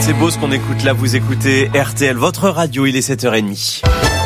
c'est beau ce qu'on écoute là, vous écoutez RTL, votre radio, il est 7h30.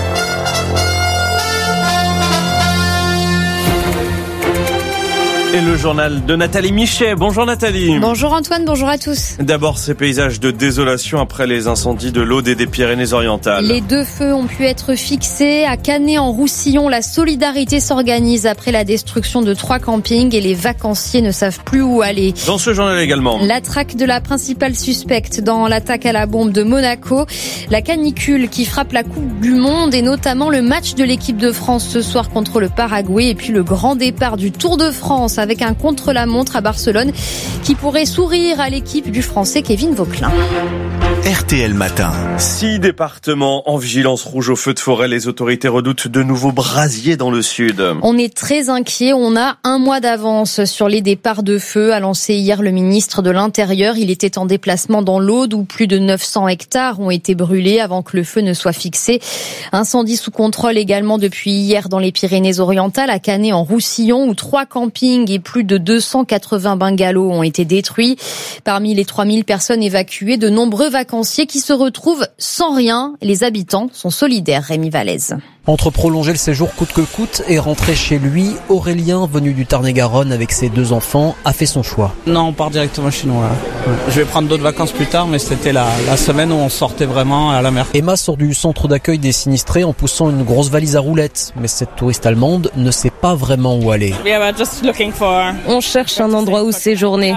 Et le journal de Nathalie Michet. Bonjour Nathalie. Bonjour Antoine, bonjour à tous. D'abord ces paysages de désolation après les incendies de l'Aude et des Pyrénées-Orientales. Les 2 feux ont pu être fixés. À Canet-en-Roussillon, la solidarité s'organise après la destruction de 3 campings et les vacanciers ne savent plus où aller. Dans ce journal également, la traque de la principale suspecte dans l'attaque à la bombe de Monaco, la canicule qui frappe la Coupe du Monde et notamment le match de l'équipe de France ce soir contre le Paraguay et puis le grand départ du Tour de France avec un contre-la-montre à Barcelone qui pourrait sourire à l'équipe du Français Kevin Vauquelin. RTL Matin. 6 départements en vigilance rouge au feu de forêt. Les autorités redoutent de nouveaux brasiers dans le sud. On est très inquiets. On a 1 mois d'avance sur les départs de feu, a lancé hier le ministre de l'Intérieur. Il était en déplacement dans l'Aude où plus de 900 hectares ont été brûlés avant que le feu ne soit fixé. Incendie sous contrôle également depuis hier dans les Pyrénées-Orientales, à Canet-en-Roussillon où 3 campings et plus de 280 bungalows ont été détruits. Parmi les 3000 personnes évacuées, de nombreux vacanciers qui se retrouvent sans rien. Les habitants sont solidaires, Rémi Vallès. Entre prolonger le séjour coûte que coûte et rentrer chez lui, Aurélien, venu du Tarn-et-Garonne avec ses 2 enfants, a fait son choix. Non, on part directement chez nous. Je vais prendre d'autres vacances plus tard, mais c'était la semaine où on sortait vraiment à la mer. Emma sort du centre d'accueil des sinistrés en poussant une grosse valise à roulettes. Mais cette touriste allemande ne sait pas vraiment où aller. On cherche un endroit où séjourner.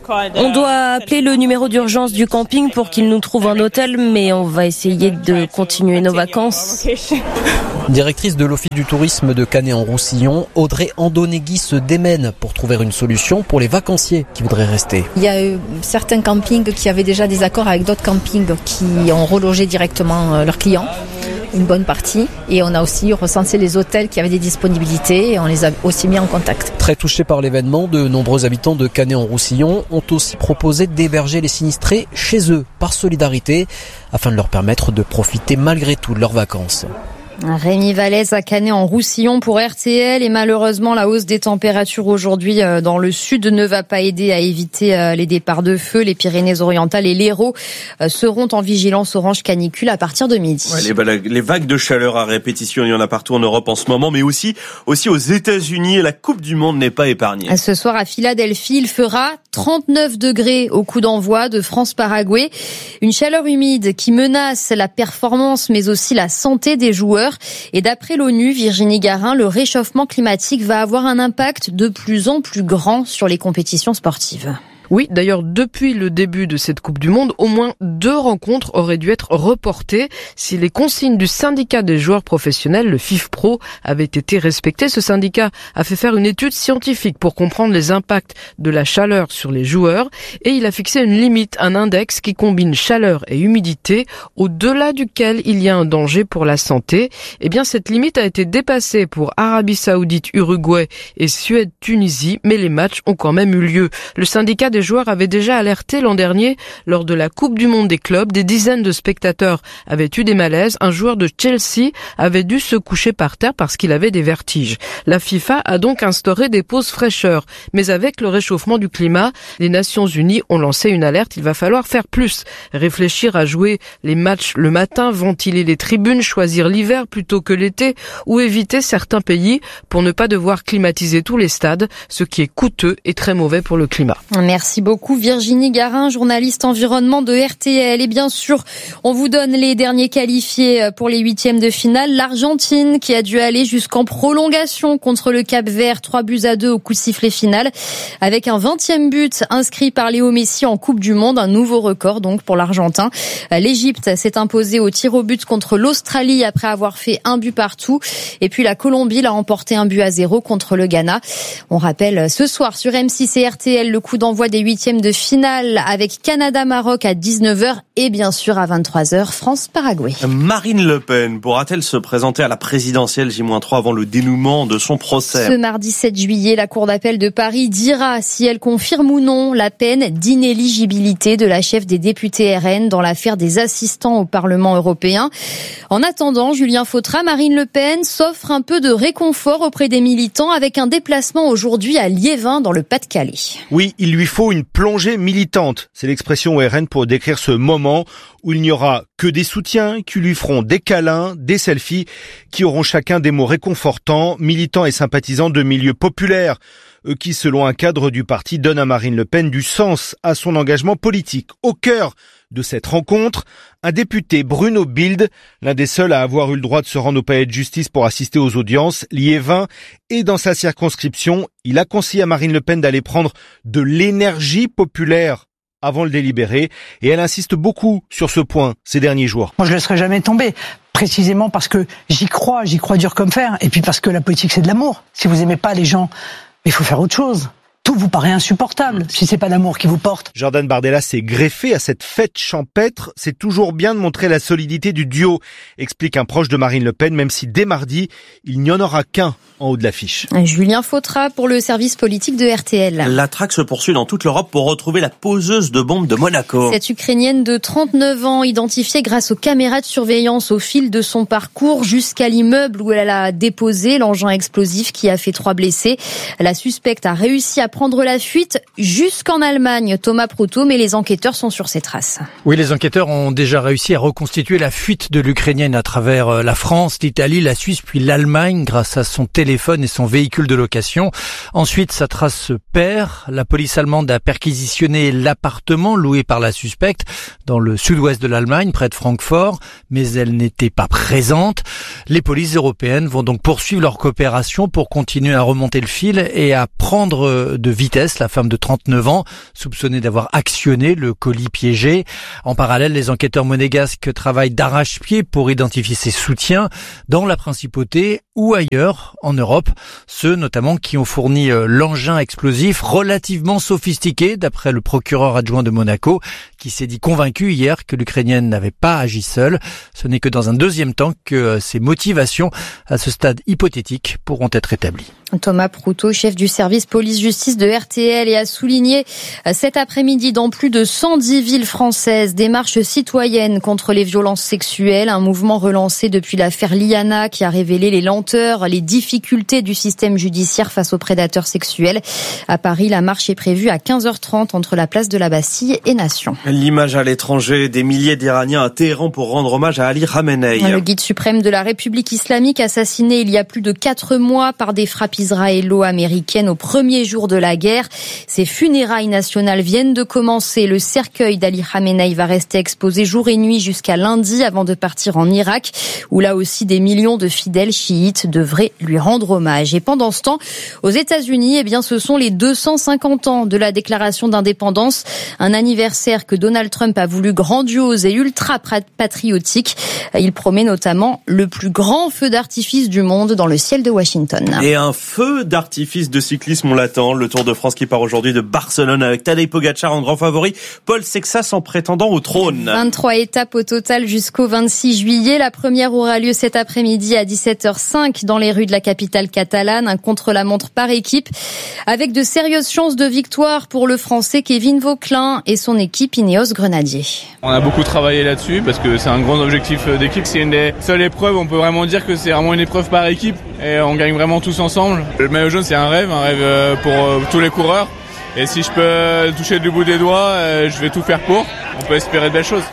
On doit appeler le numéro d'urgence du camping pour qu'il nous trouve un hôtel, mais on va essayer de continuer nos vacances. Directrice de l'Office du tourisme de Canet-en-Roussillon, Audrey Andonegui se démène pour trouver une solution pour les vacanciers qui voudraient rester. Il y a certains campings qui avaient déjà des accords avec d'autres campings qui ont relogé directement leurs clients, une bonne partie. Et on a aussi recensé les hôtels qui avaient des disponibilités et on les a aussi mis en contact. Très touchés par l'événement, de nombreux habitants de Canet-en-Roussillon ont aussi proposé d'héberger les sinistrés chez eux par solidarité afin de leur permettre de profiter malgré tout de leurs vacances. Rémi Vallès à Canet-en-Roussillon pour RTL et malheureusement la hausse des températures aujourd'hui dans le sud ne va pas aider à éviter les départs de feu. Les Pyrénées-Orientales et l'Hérault seront en vigilance orange canicule à partir de midi. Ouais, les vagues de chaleur à répétition, il y en a partout en Europe en ce moment, mais aussi aux États-Unis et la Coupe du Monde n'est pas épargnée. Ce soir à Philadelphie, il fera 39 degrés au coup d'envoi de France-Paraguay. Une chaleur humide qui menace la performance mais aussi la santé des joueurs. Et d'après l'ONU, Virginie Garin, le réchauffement climatique va avoir un impact de plus en plus grand sur les compétitions sportives. Oui, d'ailleurs, depuis le début de cette Coupe du Monde, au moins 2 rencontres auraient dû être reportées si les consignes du syndicat des joueurs professionnels, le FIFPro, avaient été respectées. Ce syndicat a fait faire une étude scientifique pour comprendre les impacts de la chaleur sur les joueurs et il a fixé une limite, un index qui combine chaleur et humidité, au-delà duquel il y a un danger pour la santé. Eh bien, cette limite a été dépassée pour Arabie Saoudite, Uruguay et Suède-Tunisie, mais les matchs ont quand même eu lieu. Le syndicat des joueurs avait déjà alerté l'an dernier lors de la Coupe du Monde des clubs. Des dizaines de spectateurs avaient eu des malaises. Un joueur de Chelsea avait dû se coucher par terre parce qu'il avait des vertiges. La FIFA a donc instauré des pauses fraîcheur. Mais avec le réchauffement du climat, les Nations Unies ont lancé une alerte. Il va falloir faire plus. Réfléchir à jouer les matchs le matin, ventiler les tribunes, choisir l'hiver plutôt que l'été ou éviter certains pays pour ne pas devoir climatiser tous les stades, ce qui est coûteux et très mauvais pour le climat. Merci beaucoup Virginie Garin, journaliste environnement de RTL. Et bien sûr, on vous donne les derniers qualifiés pour les 8e de finale. L'Argentine qui a dû aller jusqu'en prolongation contre le Cap-Vert, 3-2 au coup de sifflet final, avec un 20e but inscrit par Léo Messi en Coupe du Monde, un nouveau record donc pour l'Argentin. L'Égypte s'est imposée au tir au but contre l'Australie après avoir fait 1 but partout. Et puis la Colombie l'a emporté 1-0 contre le Ghana. On rappelle ce soir sur M6 et RTL le coup d'envoi des 8e de finale avec Canada-Maroc à 19h et bien sûr à 23h France-Paraguay. Marine Le Pen pourra-t-elle se présenter à la présidentielle J-3 avant le dénouement de son procès ? Ce mardi 7 juillet, la Cour d'appel de Paris dira si elle confirme ou non la peine d'inéligibilité de la chef des députés RN dans l'affaire des assistants au Parlement européen. En attendant, Julien Fautra, Marine Le Pen s'offre un peu de réconfort auprès des militants avec un déplacement aujourd'hui à Liévin dans le Pas-de-Calais. Oui, il lui faut faut une plongée militante. C'est l'expression RN pour décrire ce moment où il n'y aura que des soutiens qui lui feront des câlins, des selfies, qui auront chacun des mots réconfortants, militants et sympathisants de milieux populaires, qui, selon un cadre du parti, donnent à Marine Le Pen du sens à son engagement politique. Au cœur de cette rencontre, un député, Bruno Bild, l'un des seuls à avoir eu le droit de se rendre au palais de justice pour assister aux audiences, Liévin, et dans sa circonscription, il a conseillé à Marine Le Pen d'aller prendre de l'énergie populaire avant le délibéré, et elle insiste beaucoup sur ce point ces derniers jours. Moi, je ne laisserai jamais tomber, précisément parce que j'y crois dur comme fer, et puis parce que la politique, c'est de l'amour. Si vous aimez pas les gens, il faut faire autre chose. Tout vous paraît insupportable si c'est pas l'amour qui vous porte. Jordan Bardella s'est greffé à cette fête champêtre. C'est toujours bien de montrer la solidité du duo, explique un proche de Marine Le Pen, même si dès mardi, il n'y en aura qu'un en haut de l'affiche. Julien Fautra pour le service politique de RTL. La traque se poursuit dans toute l'Europe pour retrouver la poseuse de bombes de Monaco. Cette Ukrainienne de 39 ans, identifiée grâce aux caméras de surveillance au fil de son parcours jusqu'à l'immeuble où elle a déposé l'engin explosif qui a fait 3 blessés. La suspecte a réussi à prendre la fuite jusqu'en Allemagne. Thomas Proutot, mais les enquêteurs sont sur ses traces. Oui, les enquêteurs ont déjà réussi à reconstituer la fuite de l'Ukrainienne à travers la France, l'Italie, la Suisse puis l'Allemagne grâce à son téléphone et son véhicule de location. Ensuite, sa trace se perd. La police allemande a perquisitionné l'appartement loué par la suspecte dans le sud-ouest de l'Allemagne, près de Francfort, mais elle n'était pas présente. Les polices européennes vont donc poursuivre leur coopération pour continuer à remonter le fil et à prendre de vitesse la femme de 39 ans, soupçonnée d'avoir actionné le colis piégé. En parallèle, les enquêteurs monégasques travaillent d'arrache-pied pour identifier ses soutiens dans la principauté ou ailleurs en Europe, ceux notamment qui ont fourni l'engin explosif relativement sophistiqué, d'après le procureur adjoint de Monaco, qui s'est dit convaincu hier que l'Ukrainienne n'avait pas agi seule. Ce n'est que dans un deuxième temps que ses motivations, à ce stade hypothétique, pourront être établies. Thomas Proutot, chef du service police-justice de RTL, et a souligné cet après-midi dans plus de 110 villes françaises des marches citoyennes contre les violences sexuelles, un mouvement relancé depuis l'affaire Liana qui a révélé les lenteurs, les difficultés du système judiciaire face aux prédateurs sexuels. À Paris, la marche est prévue à 15h30 entre la place de la Bastille et Nation. L'image à l'étranger, des milliers d'Iraniens à Téhéran pour rendre hommage à Ali Khamenei. Le guide suprême de la République islamique, assassiné il y a plus de 4 mois par des frappes israélo-américaines au premier jour de la guerre. Ses funérailles nationales viennent de commencer. Le cercueil d'Ali Khamenei va rester exposé jour et nuit jusqu'à lundi avant de partir en Irak, où là aussi des millions de fidèles chiites devraient lui rendre hommage. Et pendant ce temps, aux États-Unis, ce sont les 250 ans de la déclaration d'indépendance, un anniversaire que Donald Trump a voulu grandiose et ultra patriotique. Il promet notamment le plus grand feu d'artifice du monde dans le ciel de Washington. Et un feu d'artifice de cyclisme, on l'attend. Le Tour de France qui part aujourd'hui de Barcelone avec Tadej Pogačar en grand favori, Paul Sexas en prétendant au trône. 23 étapes au total jusqu'au 26 juillet. La première aura lieu cet après-midi à 17h05 dans les rues de la capitale catalane. Un contre-la-montre par équipe avec de sérieuses chances de victoire pour le Français Kevin Vauquelin et son équipe Ineos Grenadier. On a beaucoup travaillé là-dessus parce que c'est un grand objectif d'équipe. C'est une des seules épreuves, on peut vraiment dire que c'est vraiment une épreuve par équipe et on gagne vraiment tous ensemble. Le maillot jaune, c'est un rêve pour tous les coureurs. Et si je peux toucher du bout des doigts, je vais tout faire pour. On peut espérer de belles choses.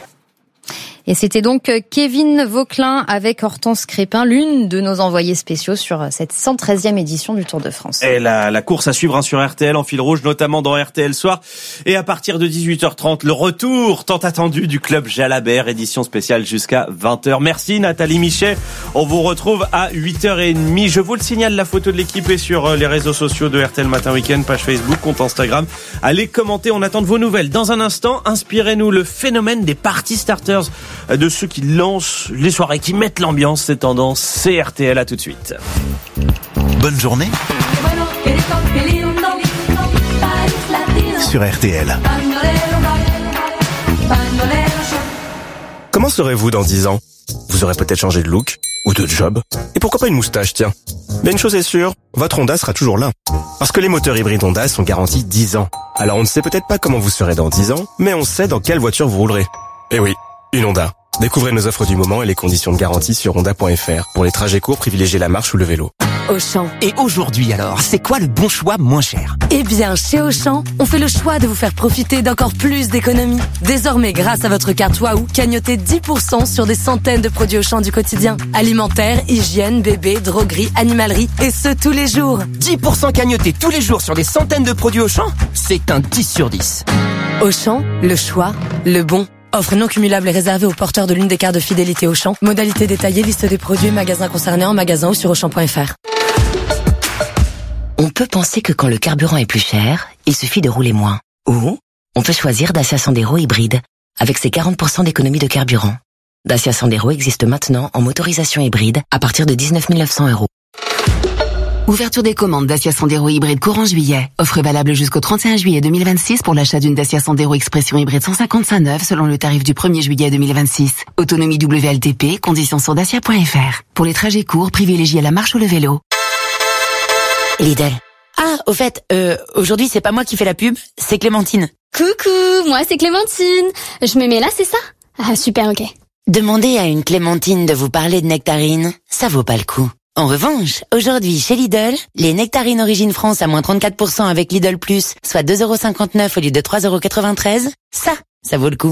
Et c'était donc Kevin Vauquelin avec Hortense Crépin, l'une de nos envoyés spéciaux sur cette 113e édition du Tour de France. Et la course à suivre sur RTL en fil rouge, notamment dans RTL Soir. Et à partir de 18h30, le retour tant attendu du Club Jalabert, édition spéciale jusqu'à 20h. Merci Nathalie Michet. On vous retrouve à 8h30. Je vous le signale, la photo de l'équipe est sur les réseaux sociaux de RTL Matin Week-end, page Facebook, compte Instagram. Allez commenter, on attend de vos nouvelles. Dans un instant, inspirez-nous le phénomène des party starters, de ceux qui lancent les soirées, qui mettent l'ambiance, c'est tendance, c'est RTL, à tout de suite. Bonne journée sur RTL. Comment serez-vous dans 10 ans ? Vous aurez peut-être changé de look ou de job. Et pourquoi pas une moustache, tiens. Mais une chose est sûre, votre Honda sera toujours là. Parce que les moteurs hybrides Honda sont garantis 10 ans. Alors on ne sait peut-être pas comment vous serez dans 10 ans, mais on sait dans quelle voiture vous roulerez. Eh oui, une Honda. Découvrez nos offres du moment et les conditions de garantie sur honda.fr. Pour les trajets courts, privilégiez la marche ou le vélo. Auchan. Et aujourd'hui alors, c'est quoi le bon choix moins cher? Eh bien, chez Auchan, on fait le choix de vous faire profiter d'encore plus d'économies. Désormais, grâce à votre carte Waouh, cagnotez 10% sur des centaines de produits Auchan du quotidien. Alimentaire, hygiène, bébé, droguerie, animalerie, et ce tous les jours. 10% cagnotés tous les jours sur des centaines de produits Auchan? C'est un 10 sur 10. Auchan, le choix, le bon. Offre non cumulable et réservée aux porteurs de l'une des cartes de fidélité Auchan. Modalité détaillée, liste des produits, magasins concernés en magasin ou sur Auchan.fr. On peut penser que quand le carburant est plus cher, il suffit de rouler moins. Ou on peut choisir Dacia Sandero hybride, avec ses 40% d'économie de carburant. Dacia Sandero existe maintenant en motorisation hybride à partir de 19 900 €. Ouverture des commandes Dacia Sandero hybride courant juillet. Offre valable jusqu'au 31 juillet 2026 pour l'achat d'une Dacia Sandero Expression hybride 155 neuve selon le tarif du 1er juillet 2026. Autonomie WLTP, conditions sur dacia.fr. Pour les trajets courts, privilégiez la marche ou le vélo. Lidl. Ah, au fait, aujourd'hui c'est pas moi qui fais la pub, c'est Clémentine. Coucou, moi c'est Clémentine. Je me mets là, c'est ça? Ah super, ok. Demandez à une Clémentine de vous parler de nectarines, ça vaut pas le coup. En revanche, aujourd'hui chez Lidl, les nectarines Origine France à moins 34% avec Lidl Plus, soit 2,59 € au lieu de 3,93 €, ça vaut le coup.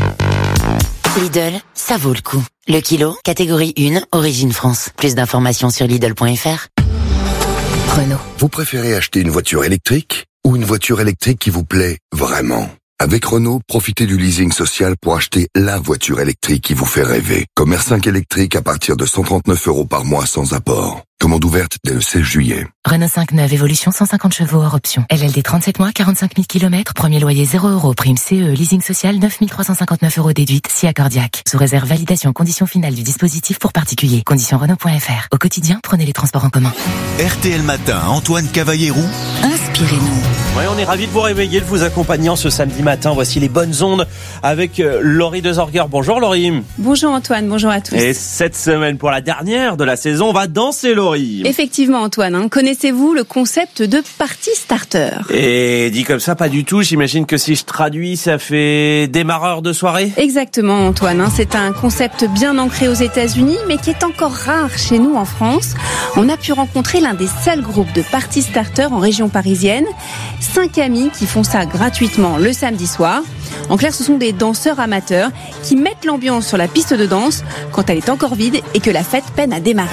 Lidl, ça vaut le coup. Le kilo, catégorie 1, Origine France. Plus d'informations sur Lidl.fr. Renault. Vous préférez acheter une voiture électrique ou une voiture électrique qui vous plaît vraiment? Avec Renault, profitez du leasing social pour acheter la voiture électrique qui vous fait rêver. Comme R5 électrique à partir de 139 € par mois sans apport. Commande ouverte dès le 16 juillet. Renault 5 neuve, évolution 150 chevaux hors option. LLD 37 mois, 45 000 km, premier loyer 0 €, prime CE, leasing social 9 359 € déduite, si accordiaque. Sous réserve validation, conditions finales du dispositif pour particuliers. Conditions Renault.fr. Au quotidien, prenez les transports en commun. RTL Matin, Antoine Cavallero. Inspirez-nous. Ouais, on est ravis de vous réveiller, de vous accompagner en ce samedi matin. Voici les bonnes ondes avec Laurie Dezorger. Bonjour Laurie. Bonjour Antoine, bonjour à tous. Et cette semaine, pour la dernière de la saison, on va danser Laurie. Effectivement Antoine, connaissez-vous le concept de party starter? Et dit comme ça, pas du tout. J'imagine que si je traduis, ça fait démarreur de soirée? Exactement Antoine, c'est un concept bien ancré aux États-Unis, mais qui est encore rare chez nous en France. On a pu rencontrer l'un des seuls groupes de party starter en région parisienne. 5 amis qui font ça gratuitement le samedi soir. En clair, ce sont des danseurs amateurs qui mettent l'ambiance sur la piste de danse quand elle est encore vide et que la fête peine à démarrer.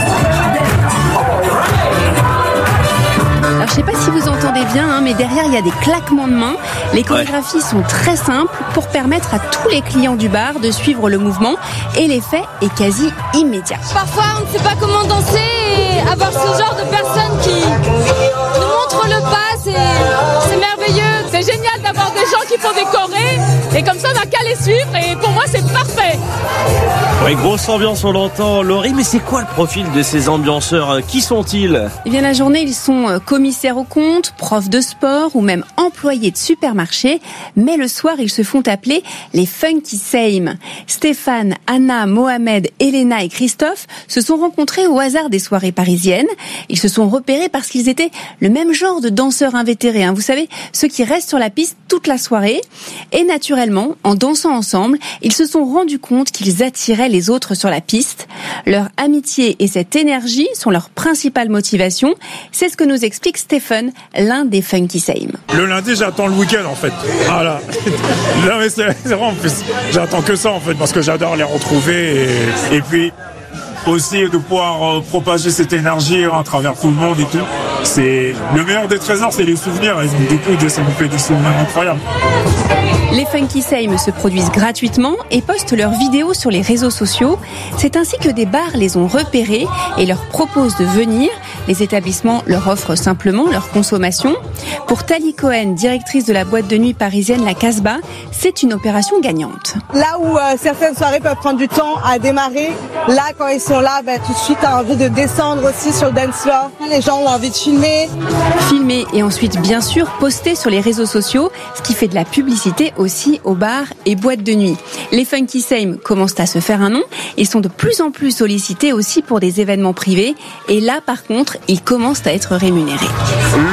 Alors, je sais pas si vous entendez bien, mais derrière, il y a des claquements de mains. Les chorégraphies sont très simples pour permettre à tous les clients du bar de suivre le mouvement et l'effet est quasi immédiat. Parfois, on ne sait pas comment danser et avoir ce genre de personnes qui nous montrent le pas, c'est merveilleux. C'est génial d'avoir des gens qui font des chorés et comme ça, on n'a qu'à les suivre et pour moi, c'est parfait. Oui, grosse ambiance, on l'entend, Laurie, mais c'est quoi le profil de ces ambianceurs? Qui sont-ils? Eh bien, la journée, ils sont commissaires aux comptes, profs de sport ou même employés de supermarché. Mais le soir, ils se font appeler les Funky Same. Stéphane, Anna, Mohamed, Elena et Christophe se sont rencontrés au hasard des soirées parisiennes. Ils se sont repérés parce qu'ils étaient le même genre de danseurs invétérés. Vous savez, ceux qui restent sur la piste toute la soirée. Et naturellement, en dansant ensemble, ils se sont rendus compte qu'ils attiraient les autres sur la piste. Leur amitié et cette énergie sont leur principale motivation. C'est ce que nous explique Stéphane, l'un des Funky Same. Le lundi, j'attends le week-end en fait. Voilà. Non mais c'est vraiment en plus. J'attends que ça en fait parce que j'adore les retrouver et puis aussi de pouvoir propager cette énergie à travers tout le monde et tout. C'est le meilleur des trésors, c'est les souvenirs. Et du coup, ça nous fait des souvenirs incroyables. Les Funky Same se produisent gratuitement et postent leurs vidéos sur les réseaux sociaux. C'est ainsi que des bars les ont repérés et leur proposent de venir. Les établissements leur offrent simplement leur consommation. Pour Tali Cohen, directrice de la boîte de nuit parisienne La Casbah, c'est une opération gagnante. Là où certaines soirées peuvent prendre du temps à démarrer, là quand ils sont là, tout de suite t'as envie de descendre aussi sur le dance floor. Les gens ont envie de filmer. Filmer et ensuite bien sûr poster sur les réseaux sociaux, ce qui fait de la publicité aussi aux bars et boîtes de nuit. Les Funky Same commencent à se faire un nom. Ils sont de plus en plus sollicités aussi pour des événements privés. Et là, par contre, ils commencent à être rémunérés. Le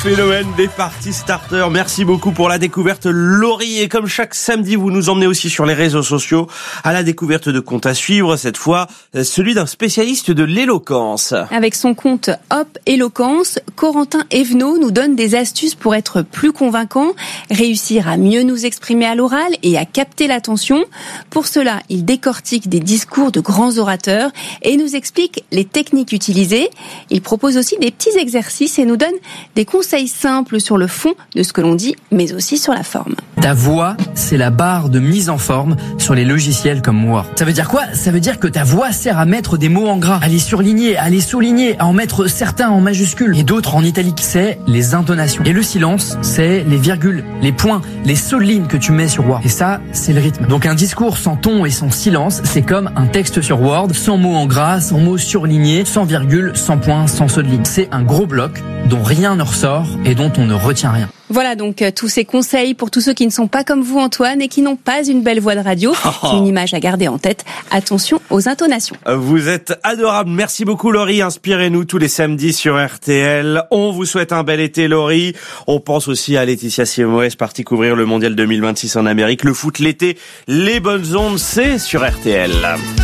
phénomène des parties starters. Merci beaucoup pour la découverte, Laurie. Et comme chaque samedi, vous nous emmenez aussi sur les réseaux sociaux à la découverte de comptes à suivre. Cette fois, celui d'un spécialiste de l'éloquence. Avec son compte Hop Éloquence, Corentin Evenot nous donne des astuces pour être plus convaincant, réussir à mieux nous exprimer à l'oral et à capter l'attention. Pour cela, il décortique des discours de grands orateurs et nous explique les techniques utilisées. Il propose aussi des petits exercices et nous donne des conseils simples sur le fond de ce que l'on dit, mais aussi sur la forme. Ta voix, c'est la barre de mise en forme sur les logiciels comme Word. Ça veut dire quoi ? Ça veut dire que ta voix sert à mettre des mots en gras, à les surligner, à les souligner, à en mettre certains en majuscules et d'autres en italique. C'est les intonations. Et le silence, c'est les virgules, les points, les seules lignes que tu mets sur Word. Et ça, c'est le rythme. Donc un discours sans ton et sans silence, c'est comme un texte sur Word, sans mots en gras, sans mots surlignés, sans virgule, sans points, sans saut de ligne. C'est un gros bloc dont rien ne ressort et dont on ne retient rien. Voilà donc tous ces conseils pour tous ceux qui ne sont pas comme vous, Antoine, et qui n'ont pas une belle voix de radio. C'est une image à garder en tête. Attention aux intonations. Vous êtes adorable. Merci beaucoup, Laurie. Inspirez-nous tous les samedis sur RTL. On vous souhaite un bel été, Laurie. On pense aussi à Laetitia Simoes, partie couvrir le Mondial 2026 en Amérique. Le foot l'été, les bonnes ondes, c'est sur RTL.